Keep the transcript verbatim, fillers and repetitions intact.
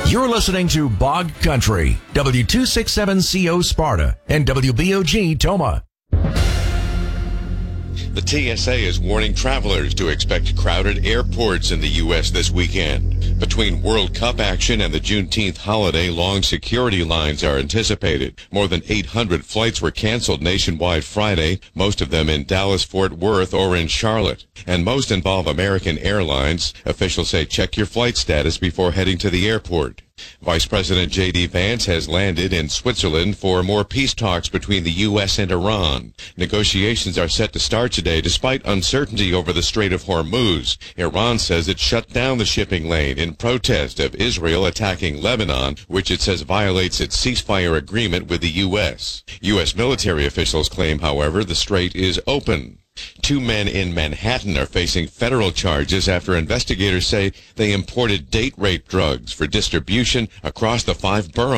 You're listening to Bog Country, W two sixty-seven C O Sparta and W B O G Toma. The T S A is warning travelers to expect crowded airports in the U S this weekend. Between World Cup action and the Juneteenth holiday, long security lines are anticipated. More than eight hundred flights were canceled nationwide Friday, most of them in Dallas, Fort Worth, or in Charlotte. And most involve American Airlines. Officials say check your flight status before heading to the airport. Vice President J D Vance has landed in Switzerland for more peace talks between the U S and Iran. Negotiations are set to start today despite uncertainty over the Strait of Hormuz. Iran says it shut down the shipping lane in protest of Israel attacking Lebanon, which it says violates its ceasefire agreement with the U S. U S military officials claim, however, the strait is open. Two men in Manhattan are facing federal charges after investigators say they imported date rape drugs for distribution across the five boroughs.